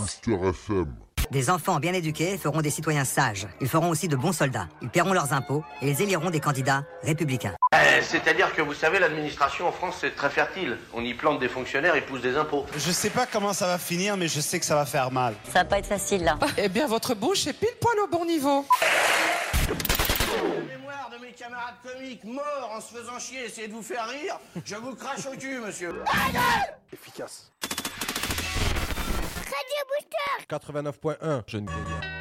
Booster FM. Des enfants bien éduqués feront des citoyens sages. Ils feront aussi de bons soldats. Ils paieront leurs impôts et ils éliront des candidats républicains. C'est-à-dire que vous savez, l'administration en France, c'est très fertile. On y plante des fonctionnaires, ils poussent des impôts. Je sais pas comment ça va finir, mais je sais que ça va faire mal. Ça va pas être facile, là. Eh bien, votre bouche est pile poil au bon niveau. En mémoire de mes camarades comiques morts en se faisant chier, essayez de vous faire rire, je vous crache au cul, monsieur. Efficace. Radio Booster 89.1, jeune gaillard.